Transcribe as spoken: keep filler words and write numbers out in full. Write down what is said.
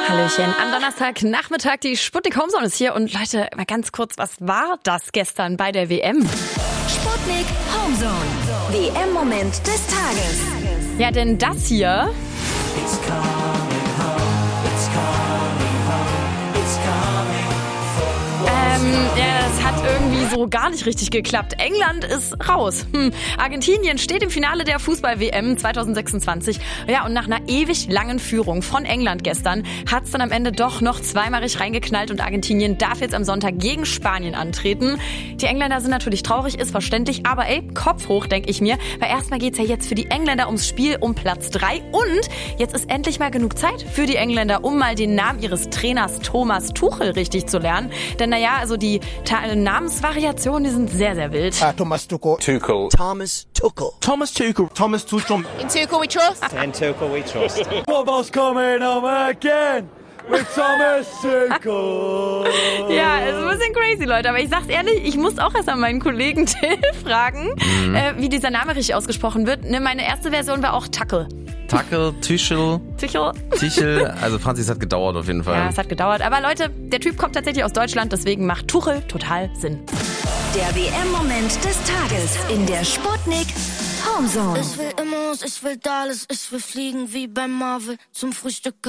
Hallöchen, am Donnerstagnachmittag, die Sputnik Homezone ist hier. Und Leute, mal ganz kurz, was war das gestern bei der W M? Sputnik Homezone, W M-Moment des Tages. Ja, denn das hier... It's coming home, it's coming home, it's coming Ähm, ja, das hat irgendwie so gar nicht richtig geklappt. England ist raus. Hm. Argentinien steht im Finale der Fußball-W M zwanzig sechsundzwanzig. Ja, und nach einer ewig langen Führung von England gestern hat es dann am Ende doch noch zweimal richtig reingeknallt und Argentinien darf jetzt am Sonntag gegen Spanien antreten. Die Engländer sind natürlich traurig, ist verständlich, aber ey, Kopf hoch, denke ich mir, weil erstmal geht's ja jetzt für die Engländer ums Spiel um Platz drei und jetzt ist endlich mal genug Zeit für die Engländer, um mal den Namen ihres Trainers Thomas Tuchel richtig zu lernen. Denn naja, also die Ta- Namensvariationen, die sind sehr, sehr wild. Uh, Thomas Tuchel. Tuchel. Thomas Tuchel. Thomas Tuchel. Thomas Tuchel. In Tuchel we trust. And Tuchel we trust. Football's coming home again with Thomas Tuchel. Ja, ist ein bisschen crazy, Leute. Aber ich sag's ehrlich, ich muss auch erst an meinen Kollegen Till fragen, mhm. äh, wie dieser Name richtig ausgesprochen wird. Ne, meine erste Version war auch Tuchel. Tuchel, Tuchel, Tuchel. Tuchel. Also Franzi, es hat gedauert auf jeden Fall. Ja, es hat gedauert. Aber Leute, der Typ kommt tatsächlich aus Deutschland, deswegen macht Tuchel total Sinn. Der W M-Moment des Tages in der Sputnik Homezone. Ich will Immos, ich will Dallas, ich will fliegen wie bei Marvel zum Frühstück.